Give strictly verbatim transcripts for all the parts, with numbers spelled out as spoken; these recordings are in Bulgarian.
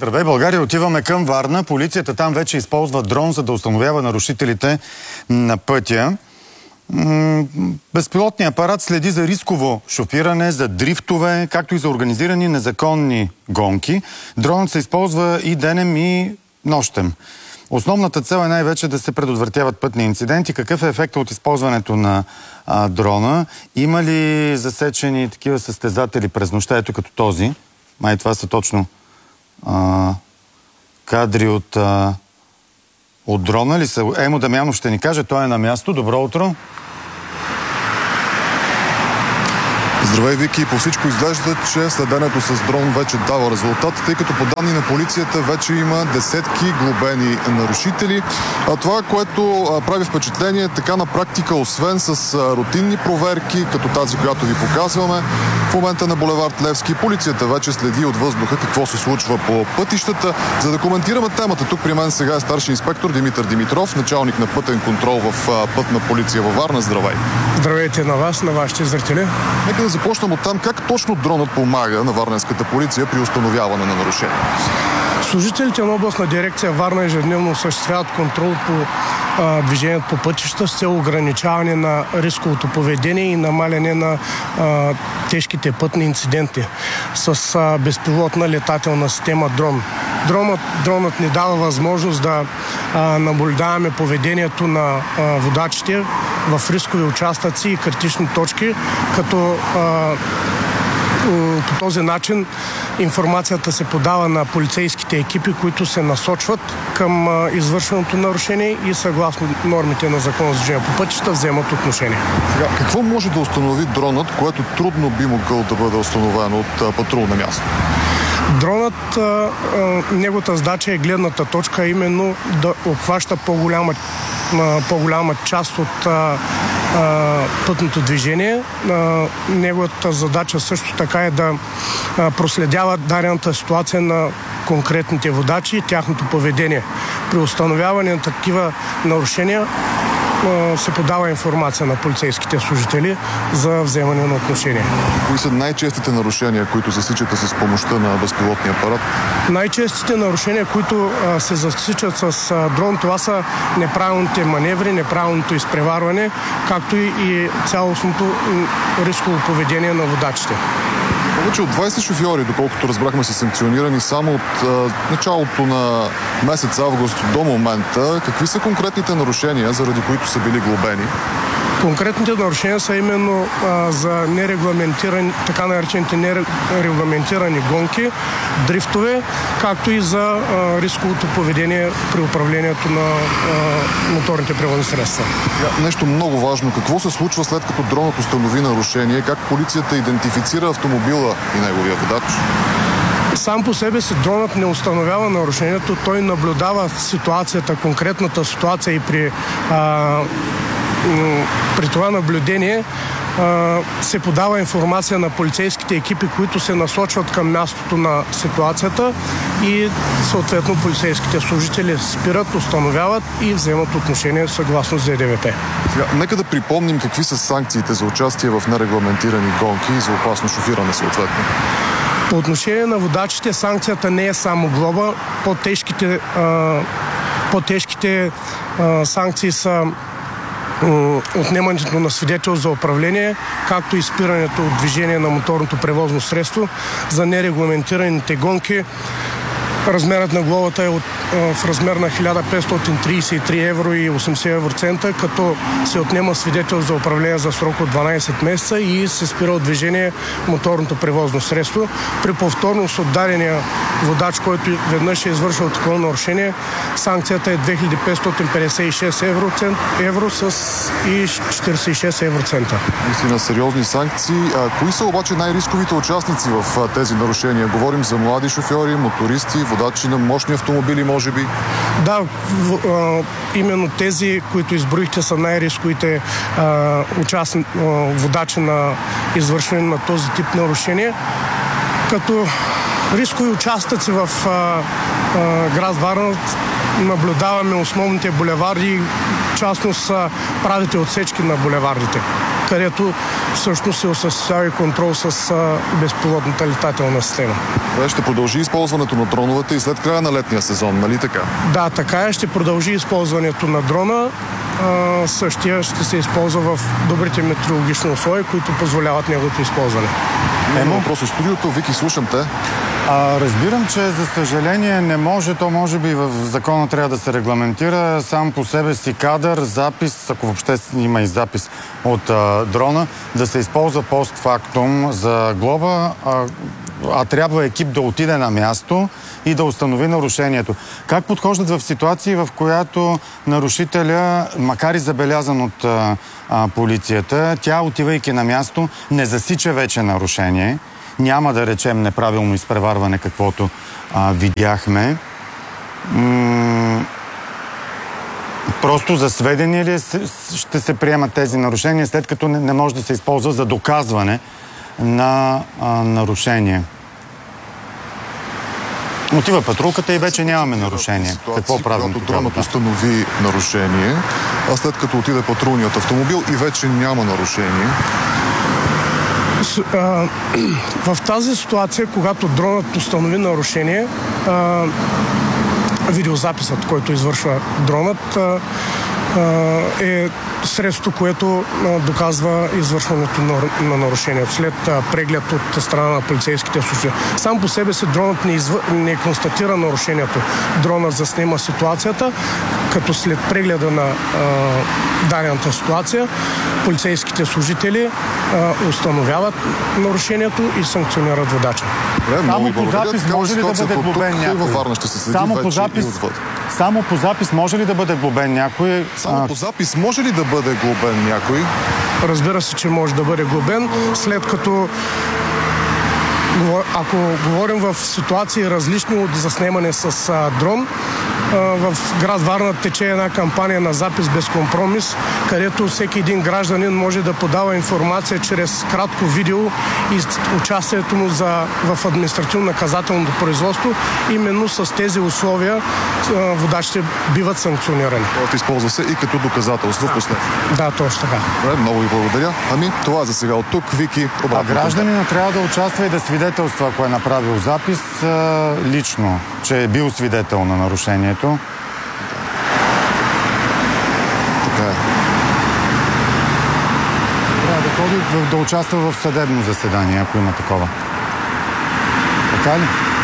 Здравей, България! Отиваме към Варна. Полицията там вече използва дрон, за да установява нарушителите на пътя. Безпилотният апарат следи за рисково шофиране, за дрифтове, както и за организирани незаконни гонки. Дронът се използва и денем, и нощем. Основната цел е най-вече да се предотвратяват пътни инциденти. Какъв е ефектът от използването на а, дрона? Има ли засечени такива състезатели през нощта, ето като този? Май това са точно а, кадри от, а, от дрона ли са? Емо Дамянов ще ни каже, той е на място. Добро утро! Здравей, Вики! По всичко изглежда, че следенето с дрон вече дава резултат, тъй като по данни на полицията вече има десетки глобени нарушители. А това, което а, прави впечатление, така на практика, освен с а, рутинни проверки, като тази, която ви показваме, в момента на булевард Левски, полицията вече следи от въздуха какво се случва по пътищата. За да коментираме темата, тук при мен сега е старши инспектор Димитър Димитров, началник на пътен контрол в а, Пътна полиция във Варна. Здравей! Здравейте на вас, на вашите зрители. Нека да започнем от там. Как точно дронът помага на варненската полиция при установяване на нарушения? Служителите на областна дирекция Варна ежедневно осъществяват контрол по а, движението по пътища с цел ограничаване на рисковото поведение и намаляне на а, тежките пътни инциденти с а, безпилотна летателна система дрон. Дронът, дронът ни дава възможност да а, наблюдаваме поведението на а, водачите в рискови участъци и критични точки, като а, по този начин информацията се подава на полицейските екипи, които се насочват към а, извършеното нарушение и съгласно нормите на Закона за движение по пътища вземат отношение. Сега, какво може да установи дронът, което трудно би могъл да бъде установено от а, патрул на място? Дронът, а, а, неговата задача е гледната точка, именно да обхваща по-голяма, а, по-голяма част от а, а, пътното движение. А, неговата задача също така е да а, проследява дадената ситуация на конкретните водачи и тяхното поведение. При установяване на такива нарушения се подава информация на полицейските служители за вземане на отношение. Кои са най-честите нарушения, които засичате с помощта на безпилотния апарат? Най-честите нарушения, които а, се засичат с а, дрон, това са неправилните маневри, неправилното изпреварване, както и, и цялостното рисково поведение на водачите. Повече от двайсет шофьори, доколкото разбрахме, са санкционирани само от а, началото на месец август до момента. Какви са конкретните нарушения, заради които са били глобени? Конкретните нарушения са именно а, за нерегламентирани, така наречените нерегламентирани гонки, дрифтове, както и за а, рисковото поведение при управлението на а, моторните превозни средства. Нещо много важно. Какво се случва след като дронът установи нарушение? Как полицията идентифицира автомобила и неговия водач? Сам по себе си дронът не установява нарушението. Той наблюдава ситуацията, конкретната ситуация и при а, При това наблюдение а, се подава информация на полицейските екипи, които се насочват към мястото на ситуацията и съответно полицейските служители спират, установяват и вземат отношение съгласно З Д В П. Сега, нека да припомним какви са санкциите за участие в нерегламентирани гонки и за опасно шофиране съответно. По отношение на водачите санкцията не е само глоба. По-тежките, а, по-тежките а, санкции са отнемането на свидетел за управление, както и спирането от движение на моторното превозно средство. За нерегламентираните гонки размерът на глобата е от, в размер на хиляда петстотин тридесет и три евро и осемдесет евроцента, като се отнема свидетел за управление за срок от дванайсет месеца и се спира от движение моторното превозно средство. При повторност от дадения водач, който веднъж е извършил такова нарушение, санкцията е две хиляди петстотин петдесет и шест евроцент, евро с и четиридесет и шест евроцента. Наистина сериозни санкции. А, кои са обаче най-рисковите участници в а, тези нарушения? Говорим за млади шофьори, мотористи, водачи на мощни автомобили, може би? Да, в, а, именно тези, които изброихте, са най-рисковите а, участни, а, водачи на извършване на този тип нарушения. Като рискови участъци в а, а, град Варна наблюдаваме основните булеварди, в частност правите отсечки на булевардите. където всъщност се осъществява и контрол с а, безпилотната летателна система. Ще продължи използването на дроновете и след края на летния сезон, нали така? Да, така е. Ще продължи използването на дрона. А, същия ще се използва в добрите метеорологични условия, които позволяват неговото използване. Има въпрос от студиото. Вики, слушам те. А, разбирам, че за съжаление не може, то може би в закона трябва да се регламентира сам по себе си кадър, запис, ако въобще има и запис от а, дрона, да се използва постфактум за глоба, а, а трябва екип да отиде на място и да установи нарушението. Как подхождат в ситуации, в която нарушителя, макар и забелязан от а, а, полицията, тя, отивайки на място, не засича вече нарушение, няма да речем неправилно изпреварване, каквото а, видяхме. М- просто за сведение ли ще се приемат тези нарушения, след като не, не може да се използва за доказване на а, нарушение? Отива патрулката и вече нямаме нарушение. Какво правим когато дронът установи нарушение, а след като отиде патрулният автомобил и вече няма нарушение? В тази ситуация, когато дронът установи нарушение, видеозаписът, който извършва дронът, е средство, което доказва извършването на нарушението след преглед от страна на полицейските служби. Сам по себе си дронът не, изв... не констатира нарушението. Дронът заснема ситуацията, като след прегледа на а, дадената ситуация полицейските служители а, установяват нарушението и санкционират водача. Само по запис може ли да бъде глобен някой? Във Варна ще се следи Само вече по запис, и отвъд. Само по запис може ли да бъде глобен някой? Само по запис може ли да бъде глобен някой? Разбира се, че може да бъде глобен, след като ако говорим в ситуации различни от заснемане с а, дрон, а, в град Варна тече една кампания на запис без компромис, където всеки един гражданин може да подава информация чрез кратко видео и участието му за, в административно-наказателното производство. Именно с тези условия а, водачите биват санкционирани. Това използва се и като доказателство в последствие. Да, точно така. Добре, много ви благодаря. Ами, това е за сега от тук. Вики, обратно. А гражданина трябва да участва и да свидетелства, ако е направил запис лично, че е бил свидетел на нарушението. Така е. Трябва да ходи да участва в съдебно заседание, ако има такова. Така ли?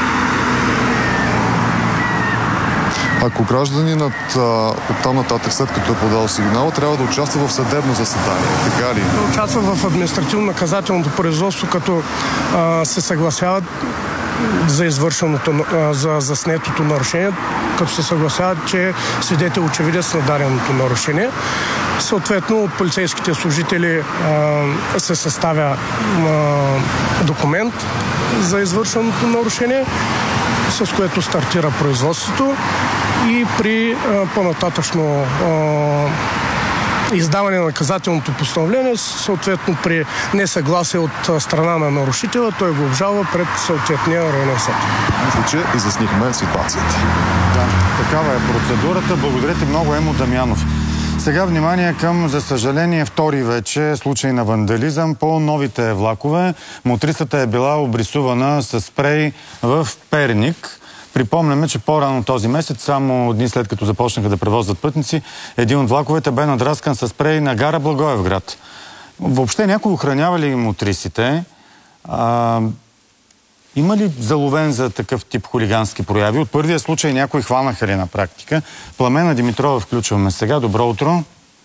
Ако гражданинът оттам нататък, след като е подал сигнал, трябва да участва в съдебно заседание. Така ли? Да участва в административно-наказателното производство, като а, се съгласяват за извършеното, а, за заснетото нарушение, като се съгласяват, че свидетел очевидец на даденото нарушение. Съответно, от полицейските служители а, се съставя а, документ за извършеното нарушение, с което стартира производството и при а, по-нататъчно а, издаване на наказателното постановление, съответно при несъгласие от страна на нарушителя, той го обжалва пред съответния районен съд. Мисля, че изяснихме ситуацията. Да, такава е процедурата. Благодаря ти много, Емо Дамянов. Сега внимание към, за съжаление, втори вече случай на вандализъм по новите влакове. Мотрисата е била обрисувана с спрей в Перник. Припомняме, че по-рано този месец, само дни след като започнаха да превозват пътници, един от влаковете бе надраскан с спрей на гара Благоевград. Въобще някой охранява ли мотрисите? А, има ли заловен за такъв тип хулигански прояви? От първия случай някой хванаха ли на практика? Пламена Димитрова включваме сега. Добро утро!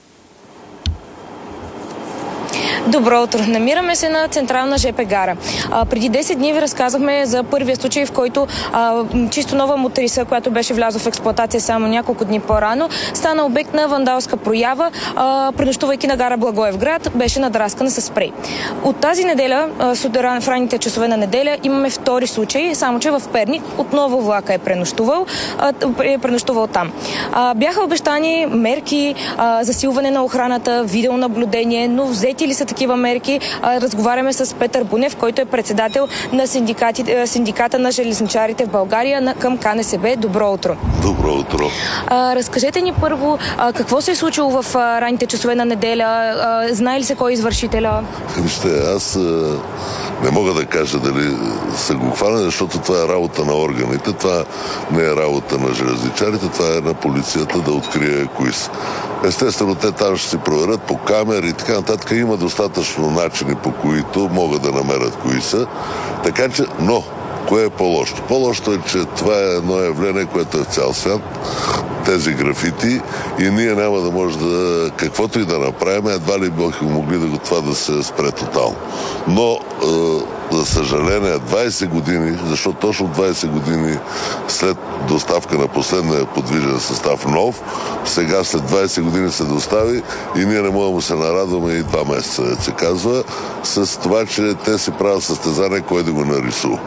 Добро утро! Намираме се на централна ЖП гара. А, преди десет дни ви разказахме за първия случай, в който а, чисто нова мотриса, която беше влязла в експлоатация само няколко дни по-рано, стана обект на вандалска проява, а, пренощувайки на гара Благоевград, беше надраскана с спрей. От тази неделя, а, в ранните часове на неделя, имаме втори случай, само че в Перник отново влака е пренощувал, а, е пренощувал там. А, бяха обещани мерки, а, засилване на охраната, видеонаблюдение, но взети ли са такива мерки. А, разговаряме с Петър Бунев, който е председател на синдиката на железничарите в България на, към КНСБ. Добро утро. Добро утро. А, разкажете ни първо а, какво се е случило в а, ранните часове на неделя. А, знае ли се кой е извършителя? Вижте, аз а, не мога да кажа дали са го хванали, защото това е работа на органите, това не е работа на железничарите, това е на полицията да открие кои са. Естествено, те там ще си проверят по камери и така нататък. Има достатъчно начини, по които могат да намерят кои са. Така че, но, кое е по-лошо? По-лошо е, че това е едно явление, което е в цял свят. Тези графити и ние няма да може да, каквото и да направим, едва ли бихме могли да го това да се спре тотално. Но, е, за съжаление, двайсет години, защото точно двайсет години след доставка на последния подвижен състав нов, сега след двайсет години се достави и ние не можем да се нарадваме и два месеца, да се казва, с това, че те си правят състезание, кой да го нарисува.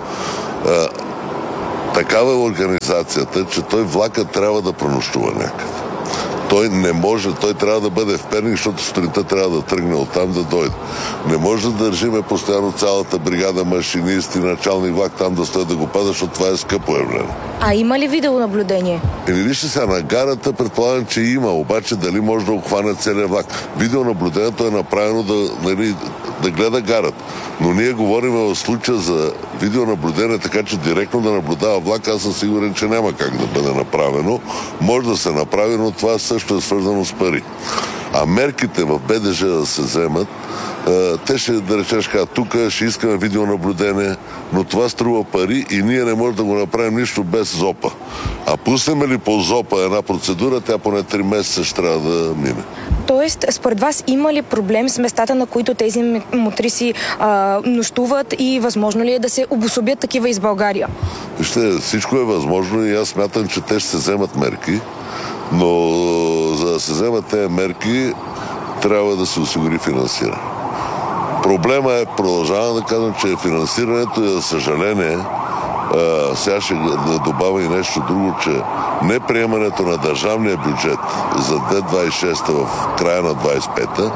Такава е организацията, че той влакът трябва да пренощува някъде. Той не може, той трябва да бъде в Перник, защото сутринта трябва да тръгне оттам да дойде. Не може да държиме постоянно цялата бригада машинисти, начални влак там да стоят да го пазят, защото това е скъпо явление. А има ли видеонаблюдение? Или вижте сега, на гарата предполагам, че има, обаче дали може да обхване целия влак. Видеонаблюдението е направено да, нали, да гледа гарата. Но ние говорим в случая за видеонаблюдение, така че директно да наблюдава влак, аз съм сигурен, че няма как да бъде направено. Може да се направи, но това също е свързано с пари. А мерките в БДЖ да се вземат, те ще, да речеш, тук ще искаме видеонаблюдение, но това струва пари и ние не можем да го направим нищо без ЗОПа. А пуснем ли по ЗОПа една процедура, тя поне три месеца ще трябва да мине. Тоест, според вас има ли проблем с местата, на които тези мотриси а, нощуват и възможно ли е да се обособят такива из България? Вижте, всичко е възможно и аз смятам, че те ще се вземат мерки, но за да се вземат тези мерки трябва да се осигури финансиране. Проблема е, продължавам да казвам, че финансирането и за съжаление, а, сега ще да добавя и нещо друго, че неприемането на държавния бюджет за две хиляди двайсет и шеста в края на двайсет и пета,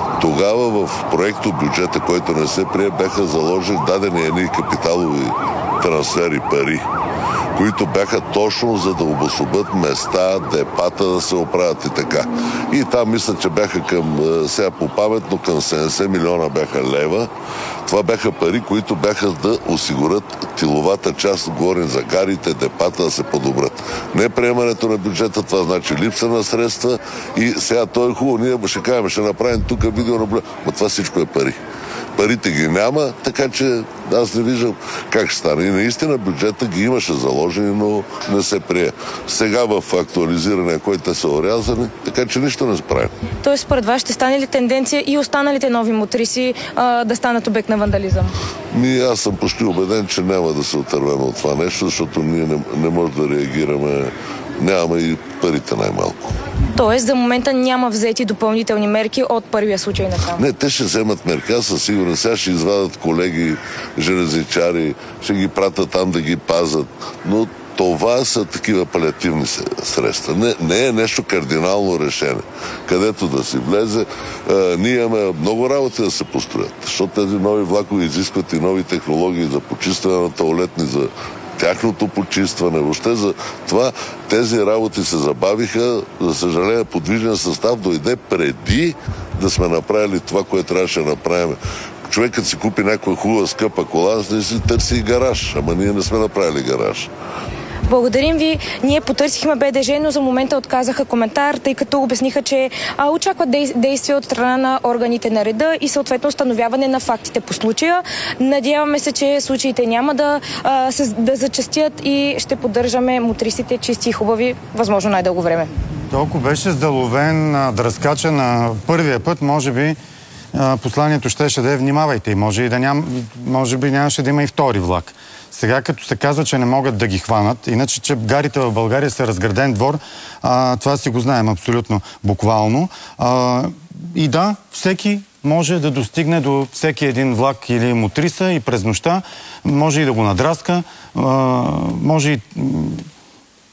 тогава в проекто бюджета, който не се прие, бяха заложени дадени едни капиталови трансфери пари, които бяха точно за да обособят места, депата да се оправят и така. И там мисля, че бяха към, сега по памет, но към седемдесет милиона бяха лева. Това бяха пари, които бяха да осигурят тиловата част, говорим за гарите, депата да се подобрят. Не приемането на бюджета, това значи липса на средства и сега той е хубаво, ние ще кажем, ще направим тук видеонаблюдение, но това всичко е пари. Парите ги няма, така че аз не виждам как ще стане. И наистина бюджета ги имаше заложени, но не се прие. Сега в актуализиране, който те са орязани, така че нищо не справим. Тоест, според вас ще стане ли тенденция и останалите нови мотриси а, да станат обект на вандализъм? Ми, аз съм почти убеден, че няма да се отървем от това нещо, защото ние не, не можем да реагираме. Нямаме и парите най-малко. Тоест, за момента няма взети допълнителни мерки от първия случай на там? Не, те ще вземат мерки. Аз съм сигурен. Сега ще извадат колеги, железничари, ще ги пратят там да ги пазят. Но това са такива палиативни средства. Не, не е нещо кардинално решение. Където да си влезе, а, ние имаме много работи да се построят. Защото тези нови влакове изискват и нови технологии за почистване на тоалетни, за тяхното почистване. Въобще за това тези работи се забавиха. За съжаление, подвижен състав дойде преди да сме направили това, което трябваше да направим. Човекът си купи някаква хубава, скъпа кола, не си търси и гараж. Ама ние не сме направили гараж. Благодарим ви. Ние потърсихме БДЖ, но за момента отказаха коментар, тъй като обясниха, че а, очакват действия от страна на органите на реда и съответно установяване на фактите по случая. Надяваме се, че случаите няма да, а, се, да зачастят и ще поддържаме мотрисите чисти и хубави, възможно най-дълго време. Толкова беше заловен да разкача на първия път, може би посланието щеше да е внимавайте и може, и да ням, може би нямаше да има и втори влак. Сега като се казва, че не могат да ги хванат, иначе, че гарите в България са разграден двор, а, това си го знаем абсолютно буквално. А, и да, всеки може да достигне до всеки един влак или мотриса и през нощта, може и да го надраска, а, може и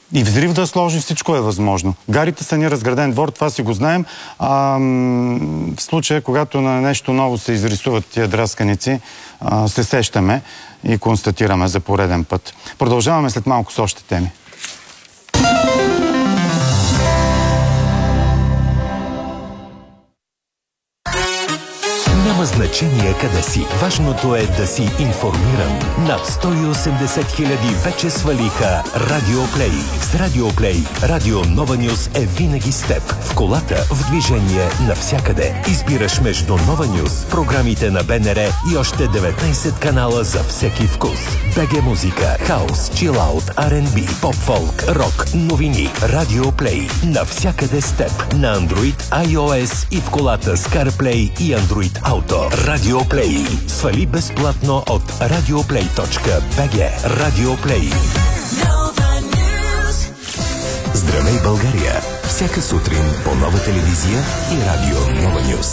и взрив да сложи, всичко е възможно. Гарите са ни разграден двор, това си го знаем. А, в случая, когато на нещо ново се изрисуват тия драсканици, а, се сещаме и констатираме за пореден път. Продължаваме след малко с още теми. Няма значение къде си. Важното е да си информиран. Над сто и осемдесет хиляди вече свалиха Радио Плей. С Радио Плей, Радио Нова Нюз е винаги с теб. В колата, в движение, навсякъде. Избираш между Нова Нюз, програмите на БНР и още деветнайсет канала за всеки вкус. БГ музика, хаус, чилаут, Ар енд Би, поп-фолк, рок, новини. Радио Плей. Навсякъде с теб. На Android, iOS и в колата с CarPlay и Android Auto. Радио Плей. Свали безплатно от радиоплей точка би джи. Радио Плей. Здравей, България! Всяка сутрин по Нова телевизия и Радио Нова Нюз.